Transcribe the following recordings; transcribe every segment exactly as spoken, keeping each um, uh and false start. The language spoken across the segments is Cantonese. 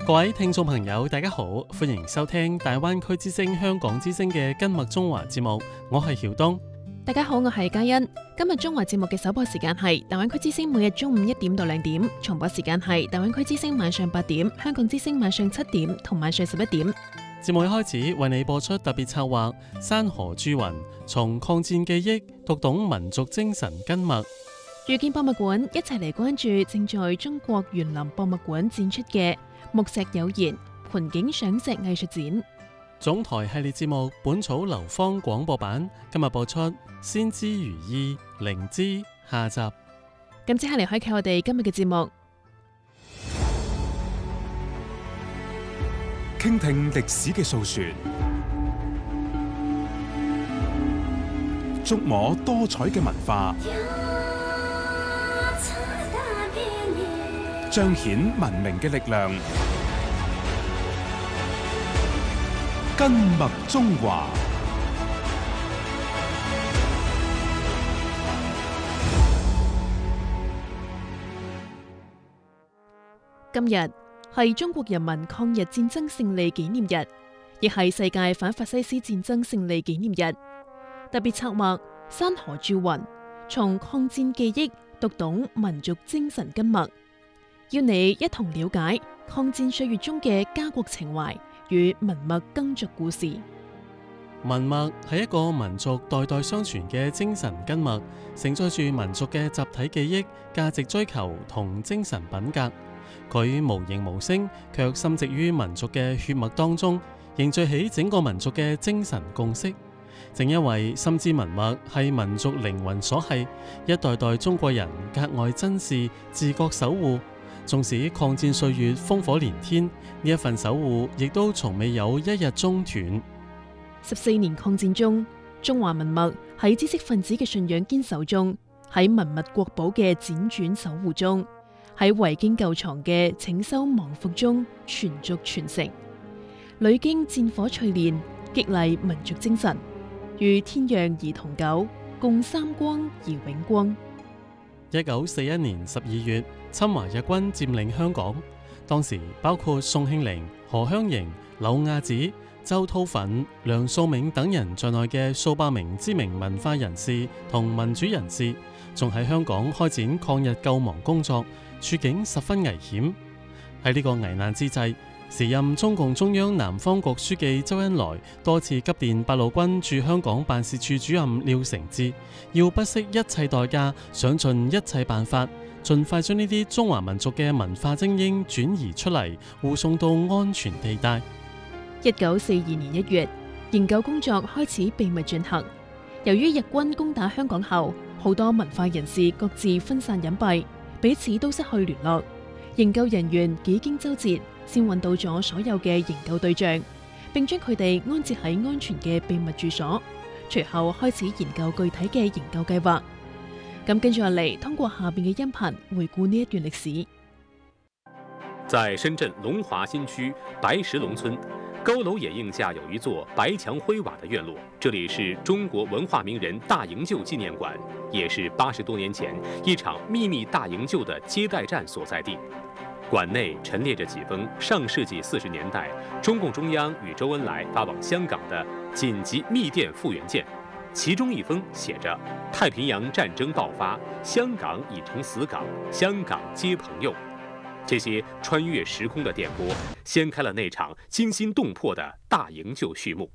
各位聽眾朋友，大家好，歡迎收聽大灣區之聲香港之聲嘅今日中華節目，我係曉東。 大家好，我係嘉欣。今日中華節目嘅首播時間係大灣區之聲每日中午一點到兩點，重播時間係大灣區之聲晚上八點、香港之聲晚上七點同晚上十一點。 節目一開始為你播出特別策劃《山河著雲》，從抗戰記憶讀懂民族精神根脈。 遇見博物館，一齊嚟關注正在中國園林博物館展出嘅木石有言盆景賞石藝術展。 總台系列節目《本草流芳廣播版》今日播出《先知如意靈芝》下集。 咁即刻嚟開啟我哋今日嘅節目， 傾聽歷史嘅訴說，觸摸多彩嘅文化，彰顯文明嘅力量。根脈中華， 今日係中國人民抗日戰爭勝利紀念日，亦係世界反法西斯戰爭勝利紀念日。特別策劃《山河著雲》，從抗戰記憶讀懂民族精神根脈，要你一同了解抗戰歲月中嘅家國情懷與文脈耕作故事。 文脈係一個民族代代相傳嘅精神根脈，承載住民族嘅集體記憶、價值追求同精神品格。佢無形無聲，卻深植於民族嘅血脈當中，凝聚起整個民族嘅精神共識。正因為深知文脈係民族靈魂所繫，一代代中國人格外珍視、自覺守護。縱使抗戰歲月烽火連天，呢一份守護亦都從未有一日中斷。 十四年抗戰中，中華文脈喺知識分子嘅信仰堅守中，喺文物國寶嘅輾轉守護中，喺遺經舊藏嘅拯修亡復中傳續傳承，屢經戰火淬煉，激勵民族精神，與天讓而同久，共三光而永光。 一九四一年十二月，侵華日軍佔領香港，當時包括宋慶齡、何香凝、柳亞子、周韜奮、梁漱溟等人在內嘅數百名知名文化人士同民主人士，仲喺香港開展抗日救亡工作，處境十分危險。喺呢個危難之際，時任中共中央南方局書記周恩來多次急電八路軍駐香港辦事處主任廖承志，要不惜一切代價，想盡一切辦法，盡快將呢啲中華民族嘅文化精英轉移出嚟，護送到安全地帶。 一九四二年一月，營救工作開始秘密進行。由於日軍攻打香港後，好多文化人士各自分散隱蔽，彼此都失去聯絡。營救人員幾經周折，先揾到咗所有嘅營救對象，並將佢哋安置喺安全嘅秘密住所。隨後開始研究具體嘅營救計劃。咁跟住落嚟，通過下邊嘅音頻回顧呢一段歷史。 在深圳龍華新區白石龍村，高樓掩映下有一座白牆灰瓦的院落，這裡是中國文化名人大營救紀念館，也是八十多年前一場秘密大營救的接待站所在地。館內陳列着幾封上世紀四十年代中共中央與周恩來發往香港的緊急密電復員件，其中一封寫着“太平洋戰爭爆發，香港已成死港，香港皆朋友”。這些穿越時空的電波，掀開了那場驚心動魄的大營救序幕。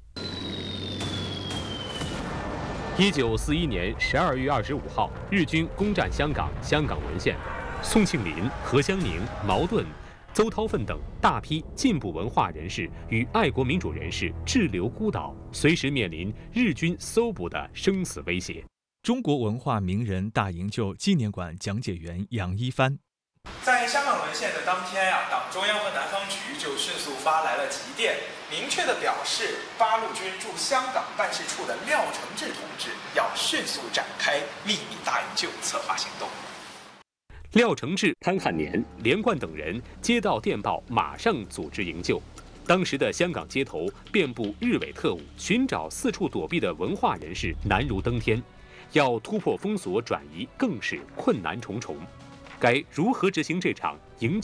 一九四一年十二月二十五號，日軍攻佔香港，香港淪陷。宋慶齡、何香凝、茅盾、邹韜奮等大批進步文化人士與愛國民主人士滯留孤島，隨時面臨日軍搜捕的生死威脅。 中國文化名人大營救紀念館講解員楊一帆： 在香港淪陷的當天呀、啊，黨中央和南方局就迅速發來了急電，明確地表示八路軍駐香港辦事處的廖承志同志要迅速展開秘密大營救策劃行動。 廖承志、潘漢年、連貫等人接到電報，馬上組織營救。當時的香港街頭遍佈日偽特務，尋找四處躲避的文化人士難如登天，要突破封鎖轉移更是困難重重。該如何執行這場營救